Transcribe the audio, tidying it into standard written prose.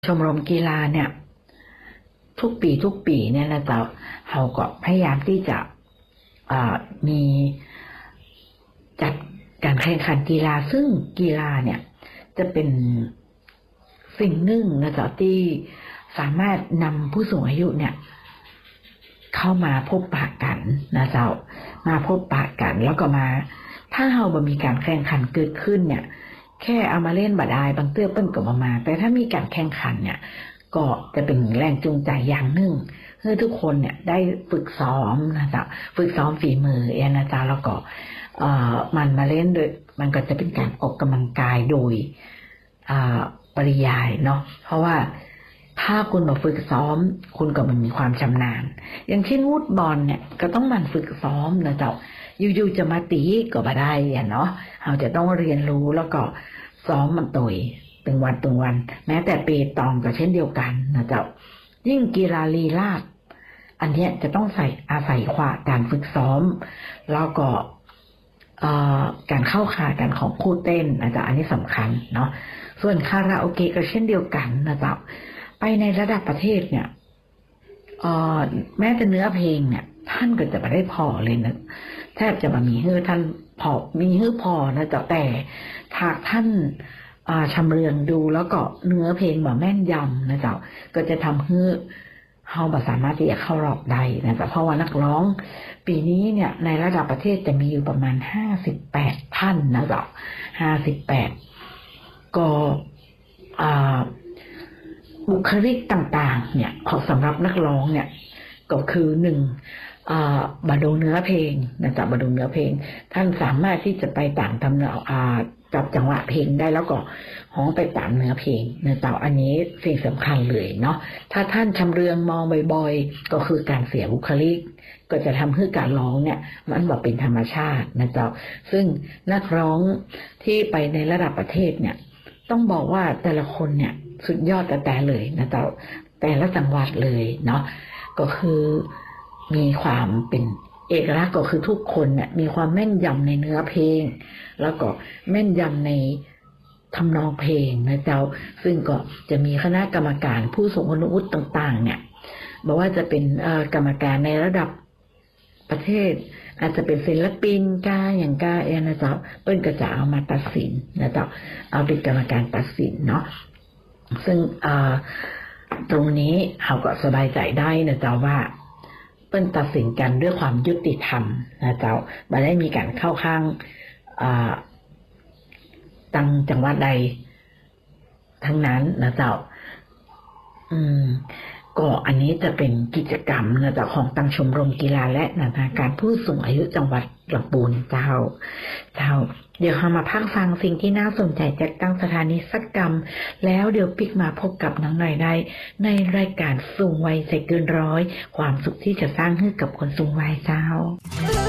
ชมรมกีฬาเนี่ยทุกปีเนี่ยนะจ๊ะเราก็พยายามที่จะมีจัดการแข่งขันกีฬาซึ่งกีฬาเนี่ยจะเป็นสิ่งหนึ่งนะจ๊ะที่สามารถนำผู้สูงอายุเนี่ยเข้ามาพบปะกันนะจ๊ะมาพบปะกันแล้วก็มาถ้าเราบ่มีการแข่งขันเกิดขึ้นเนี่ยแค่เอามาเล่นบาดายบางเตื้อเปิ้นก็มาแต่ถ้ามีการแข่งขันเนี่ยก็จะเป็นแรงจูงใจอย่างหนึ่งเพื่อทุกคนเนี่ยได้ฝึกซ้อมนะจ๊ะฝึกซ้อมฝีมือนะจ๊ะแล้วก็มันมาเล่นโดยมันก็จะเป็นการออกกำลังกายโดยปริยายเนาะเพราะว่าถ้าคุณมาฝึกซ้อมคุณก็มันมีความชำนาญอย่างเช่นวูดบอลเนี่ยก็ต้องมันฝึกซ้อมนะจ๊ะอยู่ๆจะมาตีก็บ่ได้เนาะเราจะต้องเรียนรู้แล้วก็ซ้อมมันตัวตึงวันแม้แต่เปตองก็เช่นเดียวกันนะจ๊ะยิ่งกีฬาลีลาศอันเนี้ยจะต้องอาศัยการฝึกซ้อมแล้วก็การเข้าขากันของคู่เต้นนะจ๊ะอันนี้สำคัญเนาะส่วนคาราโอเกะก็เช่นเดียวกันนะจ๊ะไปในระดับประเทศเนี่ยแม้แต่เนื้อเพลงเนี่ยท่านก็จะไม่ได้พอเลยนะแทบจะมามีฮื้อท่านพอมีฮื้อพอนะจ๊ะแต่ถ้าท่านชำเลืองดูแล้วก็เนื้อเพลงแบบแม่นยำนะจ๊ะก็จะทำให้เราสามารถที่จะเข้ารอบได้นะจ๊ะเพราะว่านักร้องปีนี้เนี่ยในระดับประเทศจะมีอยู่ประมาณ58ท่านนะจ๊ะ58ก็บุคลิกต่างๆเนี่ยของสำหรับนักร้องเนี่ยก็คือบรรดงเนื้อเพลงนะจ๊ะบรรดงเนื้อเพลงท่านสามารถที่จะไปตามทำเนื้อจับจังหวะเพลงได้แล้วก็ฮ้องไปตามเนื้อเพลงนะจ๊ะอันนี้สิ่งสำคัญเลยเนาะถ้าท่านชำเลืองมองบ่อยๆก็คือการเสียบุคลิกก็จะทำให้การร้องเนี่ยมันแบบเป็นธรรมชาตินะจ๊ะซึ่งนักร้องที่ไปในระดับประเทศเนี่ยต้องบอกว่าแต่ละคนเนี่ยสุดยอดแต่เลยนะจ๊ะแต่ละจังหวัดเลยเนาะก็คือมีความเป็นเอกลักษณ์ก็คือทุกคนเนี่ยมีความแม่นยำในเนื้อเพลงแล้วก็แม่นยำในทำนองเพลงนะเจ้าซึ่งก็จะมีคณะกรรมการผู้ทรงคุณวุฒิต่างๆเนี่ยบอกว่าจะเป็นกรรมการในระดับประเทศอาจจะเป็นศิลปินอย่างนะเจ้าเปิ้นก็จะเอามาตัดสินนะเจ้าเอาเป็นกรรมการตัดสินเนาะซึ่งตรงนี้เขาก็สบายใจได้นะเจ้าว่าเปิ้นตัดสินกันด้วยความยุติธรรมนะเจ้าไม่ได้มีการเข้าข้างตั้งจังหวัดใดทั้งนั้นนะเจ้าก็อันนี้จะเป็นกิจกรรมนะเจ้าของตั้งชมรมกีฬาและนานาการผู้สูงอายุจังหวัดลำพูนเจ้าเดี๋ยวเรามาพักฟังสิ่งที่น่าสนใจจากตั้งสถานีสักกรรมแล้วเดี๋ยวปิกมาพบกับน้องหน่อยได้ในรายการสูงวัยใจเกินร้อยความสุขที่จะสร้างให้กับคนสูงวัยเจ้า